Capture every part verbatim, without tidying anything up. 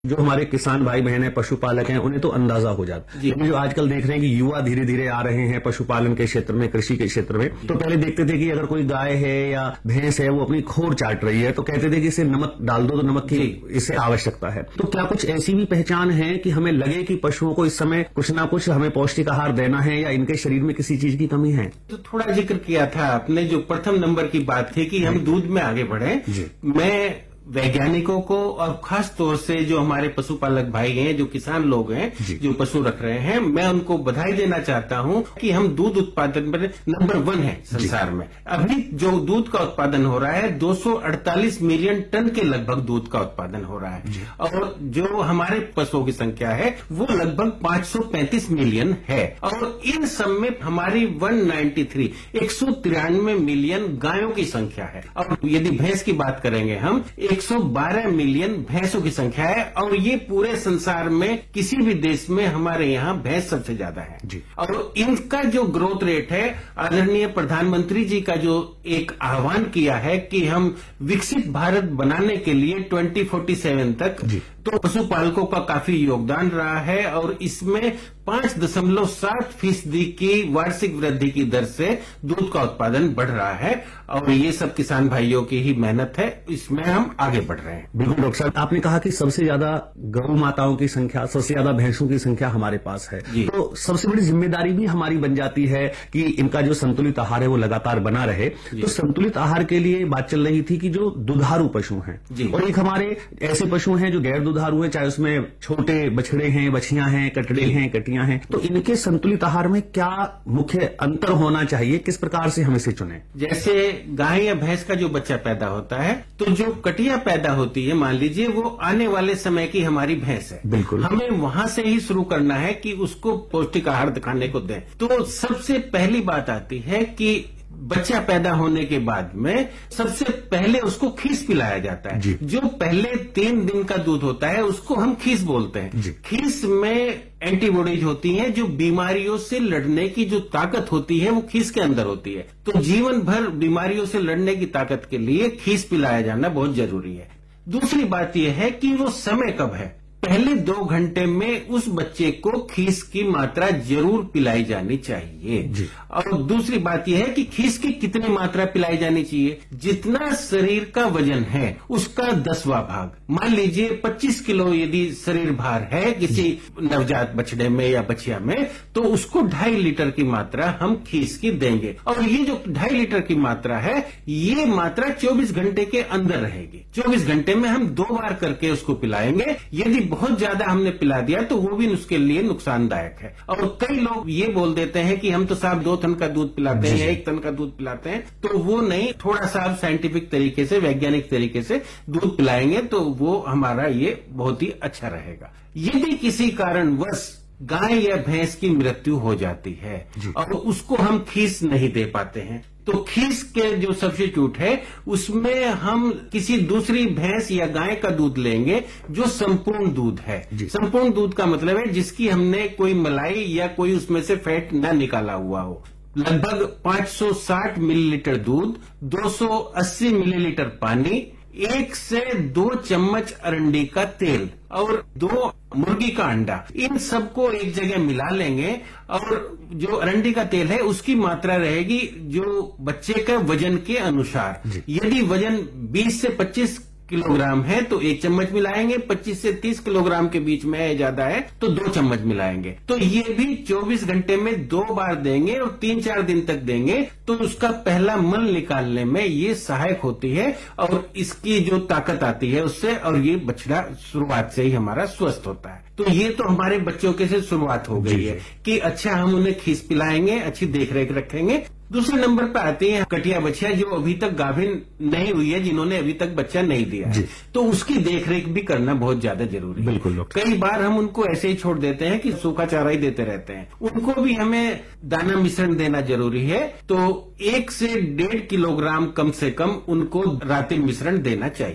जो हमारे किसान भाई बहन हैं, पशुपालक हैं, उन्हें तो अंदाजा हो जाता है। लेकिन जो आजकल देख रहे हैं कि युवा धीरे धीरे आ रहे हैं पशुपालन के क्षेत्र में, कृषि के क्षेत्र में, तो पहले देखते थे कि अगर कोई गाय है या भैंस है वो अपनी खोर चाट रही है तो कहते थे कि इसे नमक डाल दो तो नमक की इसे आवश्यकता है। तो क्या कुछ ऐसी भी पहचान है कि हमें लगे कि पशुओं को इस समय कुछ ना कुछ हमें पौष्टिक आहार देना है या इनके शरीर में किसी चीज की कमी है? तो थोड़ा जिक्र किया था आपने, जो प्रथम नंबर की बात थी कि हम दूध में आगे बढ़े। मैं वैज्ञानिकों को और खास तौर से जो हमारे पशुपालक भाई हैं, जो किसान लोग हैं, जो पशु रख रहे हैं, मैं उनको बधाई देना चाहता हूं कि हम दूध उत्पादन में नंबर वन है संसार में। अभी जो दूध का उत्पादन हो रहा है दो सौ अड़तालीस मिलियन टन के लगभग दूध का उत्पादन हो रहा है, और जो हमारे पशुओं की संख्या है वो लगभग पांच सौ पैंतीस मिलियन है। और इन सब में हमारी एक सौ तिरानवे एक सौ तिरानवे मिलियन गायों की संख्या है। और यदि भैंस की बात करेंगे हम, एक सौ बारह मिलियन भैंसों की संख्या है, और ये पूरे संसार में किसी भी देश में हमारे यहाँ भैंस सबसे ज्यादा है जी। और इनका जो ग्रोथ रेट है, आदरणीय प्रधानमंत्री जी का जो एक आह्वान किया है कि हम विकसित भारत बनाने के लिए ट्वेंटी फोर्टी सेवन तक, तो पशुपालकों का काफी योगदान रहा है, और इसमें पांच दशमलव सात फीसदी की वार्षिक वृद्धि की दर से दूध का उत्पादन बढ़ रहा है, और ये सब किसान भाइयों की ही मेहनत है, इसमें हम आगे बढ़ रहे हैं। बिल्कुल डॉक्टर साहब, आपने कहा कि सबसे ज्यादा गौ माताओं की संख्या, सबसे ज्यादा भैंसों की संख्या हमारे पास है, तो सबसे बड़ी जिम्मेदारी भी हमारी बन जाती है कि इनका जो संतुलित आहार है वो लगातार बना रहे। तो संतुलित आहार के लिए बात चल रही थी कि जो दुधारू पशु हैं, और एक हमारे ऐसे पशु हैं जो गैर दुधारू हैं, चाहे उसमें छोटे बछड़े हैं, बछियां हैं, कटड़े हैं, कटियां हैं, तो इनके संतुलित आहार में क्या मुख्य अंतर होना चाहिए, किस प्रकार से हम इसे चुनें? जैसे गाय या भैंस का जो बच्चा पैदा होता है, तो जो कटिया पैदा होती है, मान लीजिए वो आने वाले समय की हमारी भैंस है, बिल्कुल हमें वहां से ही शुरू करना है कि उसको पौष्टिक आहार दिखाने को दें। तो सबसे पहली बात आती है कि बच्चा पैदा होने के बाद में सबसे पहले उसको खीस पिलाया जाता है। जो पहले तीन दिन का दूध होता है उसको हम खीस बोलते हैं। खीस में एंटीबॉडीज होती हैं, जो बीमारियों से लड़ने की जो ताकत होती है वो खीस के अंदर होती है। तो जीवन भर बीमारियों से लड़ने की ताकत के लिए खीस पिलाया जाना बहुत जरूरी है। दूसरी बात यह है कि वो समय कब है। पहले दो घंटे में उस बच्चे को खीस की मात्रा जरूर पिलाई जानी चाहिए। और दूसरी बात यह है कि खीस की कितनी मात्रा पिलाई जानी चाहिए, जितना शरीर का वजन है उसका दसवां भाग। मान लीजिए पच्चीस किलो यदि शरीर भार है किसी नवजात बछड़े में या बछिया में, तो उसको ढाई लीटर की मात्रा हम खीस की देंगे। और ये जो ढाई लीटर की मात्रा है, ये मात्रा चौबीस घंटे के अंदर रहेगी। चौबीस घंटे में हम दो बार करके उसको पिलाएंगे। यदि बहुत ज्यादा हमने पिला दिया तो वो भी उसके लिए नुकसानदायक है। और कई लोग ये बोल देते हैं कि हम तो साहब दो टन का दूध पिलाते हैं या एक टन का दूध पिलाते हैं, तो वो नहीं, थोड़ा सा साइंटिफिक तरीके से, वैज्ञानिक तरीके से दूध पिलाएंगे तो वो हमारा ये बहुत ही अच्छा रहेगा। यदि किसी कारणवश गाय या भैंस की मृत्यु हो जाती है और उसको हम खीस नहीं दे पाते हैं, तो खीस के जो सब्स्टिट्यूट है उसमें हम किसी दूसरी भैंस या गाय का दूध लेंगे जो संपूर्ण दूध है। संपूर्ण दूध का मतलब है जिसकी हमने कोई मलाई या कोई उसमें से फैट न निकाला हुआ हो। लगभग पांच सौ साठ मिलीलीटर दूध, दो सौ अस्सी मिलीलीटर पानी, एक से दो चम्मच अरंडी का तेल और दो मुर्गी का अंडा, इन सबको एक जगह मिला लेंगे। और जो अरंडी का तेल है उसकी मात्रा रहेगी जो बच्चे का वजन के अनुसार। यदि वजन बीस से पच्चीस किलोग्राम है तो एक चम्मच मिलाएंगे, पच्चीस से तीस किलोग्राम के बीच में ज्यादा है तो दो चम्मच मिलाएंगे। तो ये भी चौबीस घंटे में दो बार देंगे और तीन चार दिन तक देंगे, तो उसका पहला मल निकालने में ये सहायक होती है और इसकी जो ताकत आती है उससे, और ये बछड़ा शुरुआत से ही हमारा स्वस्थ होता है। तो ये तो हमारे बच्चों के से शुरुआत हो गई है कि अच्छा हम उन्हें खीस पिलाएंगे, अच्छी देखरेख रखेंगे। दूसरे नंबर पर आती है कटिया बछिया जो अभी तक गाभिन नहीं हुई है, जिन्होंने अभी तक बच्चा नहीं दिया है, तो उसकी देखरेख भी करना बहुत ज्यादा जरूरी है। बिल्कुल। कई बार हम उनको ऐसे ही छोड़ देते हैं कि सूखा चारा ही देते रहते हैं, उनको भी हमें दाना मिश्रण देना जरूरी है। तो एक से डेढ़ किलोग्राम कम से कम उनको रात्रि मिश्रण देना चाहिए।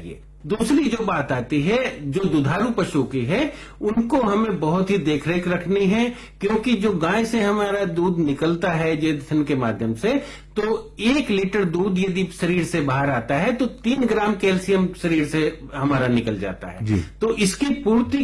दूसरी जो बात आती है, जो दुधारू पशु की है, उनको हमें बहुत ही देखरेख रखनी है, क्योंकि जो गाय से हमारा दूध निकलता है जेथन के माध्यम से, तो एक लीटर दूध यदि शरीर से बाहर आता है तो तीन ग्राम कैल्शियम शरीर से हमारा निकल जाता है। तो इसकी पूर्ति